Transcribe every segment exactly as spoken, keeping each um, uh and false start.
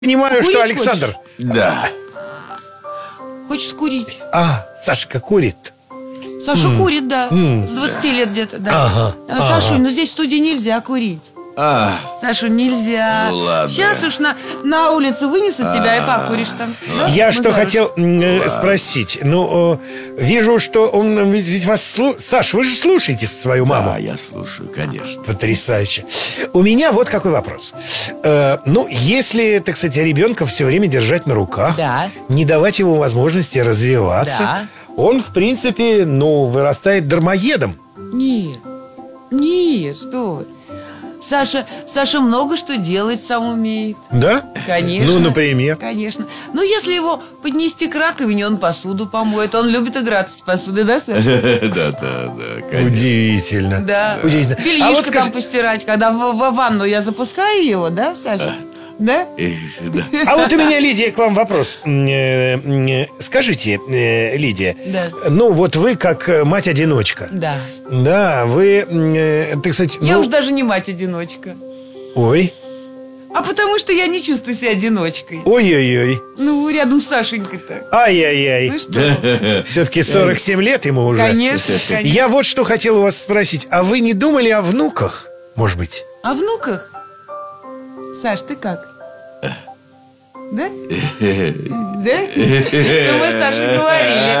Понимаю, Курить что Александр... хочешь? Да. Хочет курить. А, Сашка курит. Саша М. курит, да. М. С двадцати лет где-то, да. Ага, А, Сашунь, ага. ну здесь в студии нельзя курить. А, Сашу, нельзя. Ну, ладно. Сейчас уж на, на улицу вынесут тебя и покуришь там. Да? Я Ну, что да. хотел м, э, спросить. Ну, э, вижу, что он ведь, ведь вас слушает. Саш, вы же слушаете свою маму. да, я слушаю, конечно. Потрясающе. У меня вот какой вопрос. Э, ну, если, так сказать, ребенка все время держать на руках, Да. не давать ему возможности развиваться, Да. он, в принципе, ну, вырастает дармоедом. Нет, нет, что вы. Саша, Саша много что делать сам умеет. Да? Конечно. Ну, например. Конечно. Ну, если его поднести к раковине, он посуду помоет. Он любит играться с посудой, да, Саша? Да, да, да, конечно. Удивительно. Да. Удивительно. Бельишко А вот скажи- там постирать. Когда в, в ванну я запускаю его, да, Саша? Да? Э, да. А вот у меня, Лидия, к вам вопрос. М, э, м, Скажите, э, Лидия, Да. ну вот вы как э, мать-одиночка. Да. Да, вы, м, э, так сказать, Я ну, уж даже не мать-одиночка. ой, А потому что я не чувствую себя одиночкой. ой-ой-ой, Ну, рядом с Сашенькой-то. ай-яй-яй. Ну что? Все-таки сорок семь лет ему уже. Конечно, конечно. Я вот что хотел у вас спросить. А вы не думали о внуках, может быть? О внуках? Саш, ты как? Да? Да? Ну, мы с Сашей говорили.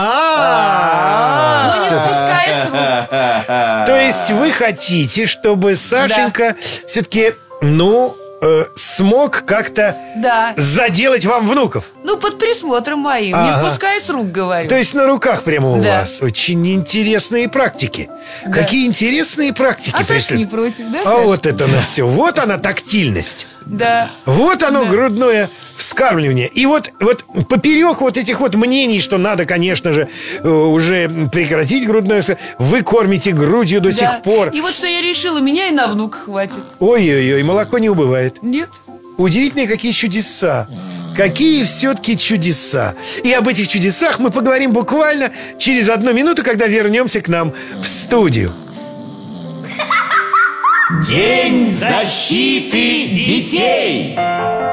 А, Но не спускай с рук. То есть вы хотите, чтобы Сашенька все-таки, ну, э, смог как-то Да. заделать вам внуков? Ну, под присмотром моим. Не Ага. спускай с рук, говорю. То есть на руках прямо у Да. вас. Очень интересные практики. Да. Какие интересные практики А Саша не преследуют. против, да, А Саша? вот это на все. Вот она тактильность. Да. Вот оно, грудное вскармливание. И вот, вот поперек вот этих вот мнений, что надо, конечно же, э, уже прекратить грудное вска- вы кормите грудью до Да. сих пор. И вот что я решила, меня и на внука хватит. Ой-ой-ой, молоко не убывает. Нет? Удивительные какие чудеса. Какие все-таки чудеса. И об этих чудесах мы поговорим буквально через одну минуту, когда вернемся к нам в студию. День защиты детей.